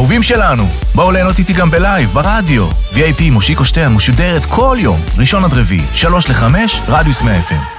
אהובים שלנו, בואו ליהנות איתי גם בלייב, ברדיו. VIP מושיקו שטרן משודרת כל יום, ראשון עד רביעי, 3 ל-5, רדיוס 100 FM.